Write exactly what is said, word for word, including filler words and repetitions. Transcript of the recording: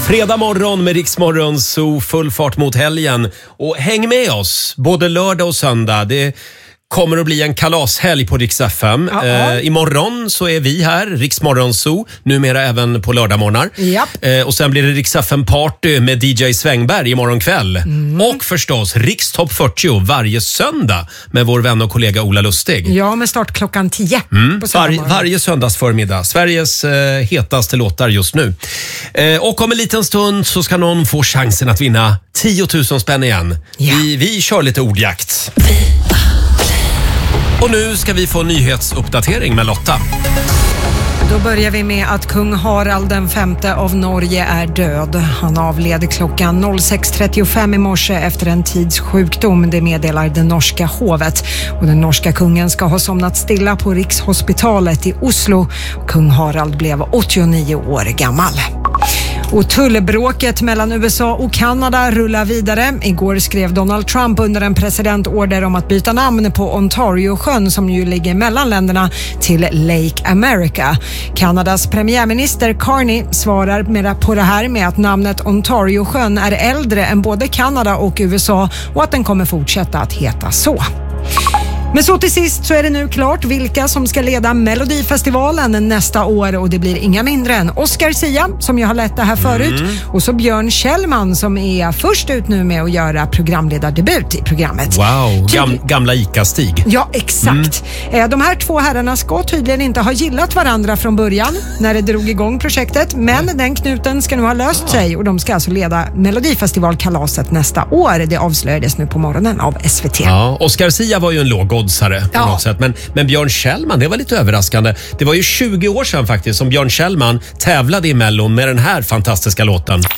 Fredag morgon med Rix Morgon, så full fart mot helgen. Och häng med oss, både lördag och söndag. Det kommer att bli en kalashelg på Rix F M. Eh, imorgon så är vi här, Rix Morgon Zoo, numera även på lördagmorgnar. Eh, och sen blir det Rix F M Party med D J Svängberg imorgon kväll. Mm. Och förstås Rix Top fyrtio varje söndag med vår vän och kollega Ola Lustig. Ja, med start klockan tio. Mm. Var, varje söndags förmiddag. Sveriges eh, hetaste låtar just nu. Eh, och om en liten stund så ska någon få chansen att vinna tio tusen spänn igen. Ja. Vi, vi kör lite ordjakt. Och nu ska vi få nyhetsuppdatering med Lotta. Då börjar vi med att kung Harald den femte av Norge är död. Han avled klockan sex trettiofem i morse efter en tids sjukdom, det meddelar det norska hovet. Och den norska kungen ska ha somnat stilla på Rikshospitalet i Oslo. Kung Harald blev åttionio år gammal. Och tullbråket mellan U S A och Kanada rullar vidare. Igår skrev Donald Trump under en presidentorder om att byta namn på Ontario-sjön som ju ligger mellan länderna till Lake America. Kanadas premiärminister Carney svarar med på det här med att namnet Ontario-sjön är äldre än både Kanada och U S A och att den kommer fortsätta att heta så. Men så till sist så är det nu klart vilka som ska leda Melodifestivalen nästa år, och det blir inga mindre än Oscar Sia som jag har lett det här förut mm. och så Björn Kjellman som är först ut nu med att göra programledardebut i programmet. Wow, Gam, gamla Ica-Stig. Ja, exakt. Mm. De här två herrarna ska tydligen inte ha gillat varandra från början när det drog igång projektet, men den knuten ska nu ha löst ja. sig och de ska alltså leda Melodifestivalkalaset nästa år. Det avslöjades nu på morgonen av S V T. Ja, Oscar Sia var ju en låg på ja. något sätt. Men, men Björn Kjellman, det var lite överraskande. Det var ju tjugo år sedan faktiskt som Björn Kjellman tävlade i Mellon med den här fantastiska låten.